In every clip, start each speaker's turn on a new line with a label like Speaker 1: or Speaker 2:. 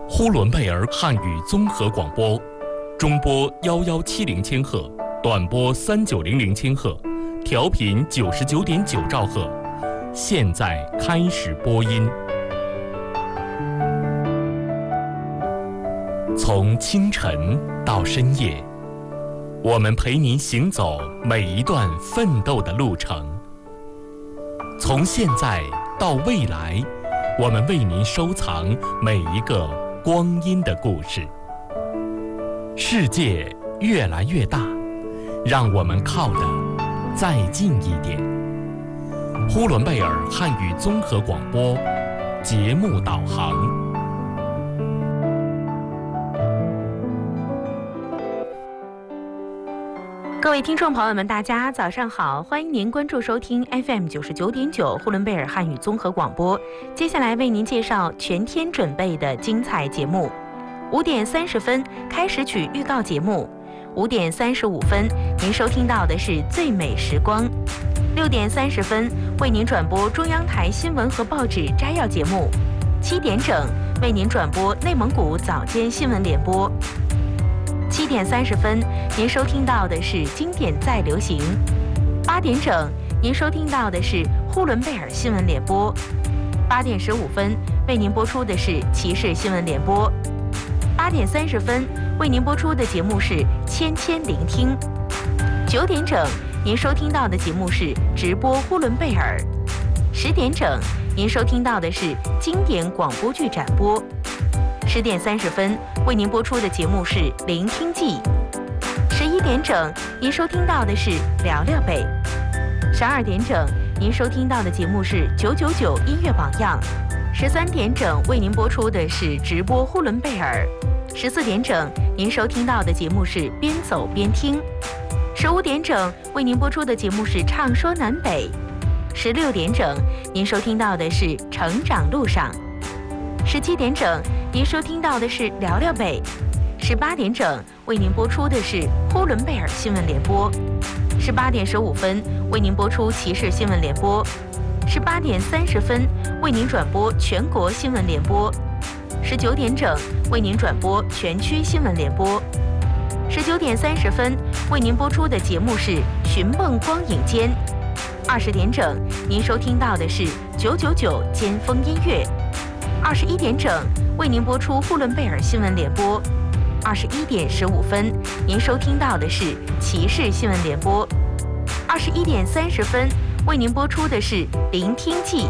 Speaker 1: 呼伦贝尔汉语综合广播，中波1170千赫，短波3900千赫，调频99.9兆赫。现在开始播音。从清晨到深夜，我们陪您行走每一段奋斗的路程。从现在到未来，我们为您收藏每一个光阴的故事。世界越来越大，让我们靠得再近一点。呼伦贝尔汉语综合广播节目导航。
Speaker 2: 各位听众朋友们，大家早上好，欢迎您关注收听 FM 99.9呼伦贝尔汉语综合广播。接下来为您介绍全天准备的精彩节目。5点30分开始曲预告节目，5点35分您收听到的是最美时光，6点30分为您转播中央台新闻和报纸摘要节目，7点整为您转播内蒙古早间新闻联播。7点30分，您收听到的是经典再流行；8点整，您收听到的是呼伦贝尔新闻联播；8点15分，为您播出的是骑士新闻联播；8点30分，为您播出的节目是千千聆听；9点整，您收听到的节目是直播呼伦贝尔；10点整，您收听到的是经典广播剧展播；10点30分，为您播出的节目是《聆听记》；11点整，您收听到的是《聊聊北》；12点整，您收听到的节目是999音乐榜样；13点整，为您播出的是直播呼伦贝尔；14点整，您收听到的节目是边走边听；15点整，为您播出的节目是唱说南北；16点整，您收听到的是成长路上；17点整，您收听到的是聊聊北；18点整，为您播出的是呼伦贝尔新闻联播；18点15分，为您播出骑士新闻联播；18点30分，为您转播全国新闻联播；19点整，为您转播全区新闻联播；19点30分，为您播出的节目是寻梦光影间；20点整，您收听到的是999尖峰音乐；21点整，为您播出呼伦贝尔新闻联播；21点15分，您收听到的是骑士新闻联播；21点30分，为您播出的是聆听记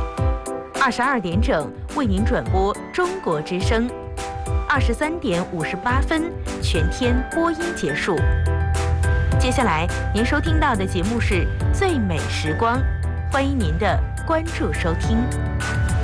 Speaker 2: ；22点整，为您转播中国之声；23点58分，全天播音结束。接下来您收听到的节目是最美时光，欢迎您的关注收听。